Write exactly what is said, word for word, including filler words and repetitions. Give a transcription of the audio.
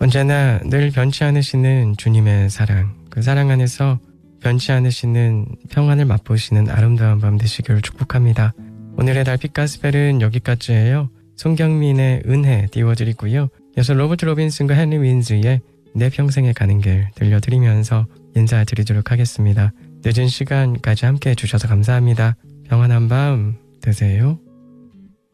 언제나 늘 변치 않으시는 주님의 사랑, 그 사랑 안에서 변치 않으시는 평안을 맛보시는 아름다운 밤 되시기를 축복합니다. 오늘의 달빛 가스펠은 여기까지예요. 송경민의 은혜 띄워드리고요. 이어서 로버트 로빈슨과 헨리 윈즈의 내 평생에 가는 길 들려드리면서 인사드리도록 하겠습니다. 늦은 시간까지 함께 해주셔서 감사합니다. 평안한 밤 되세요.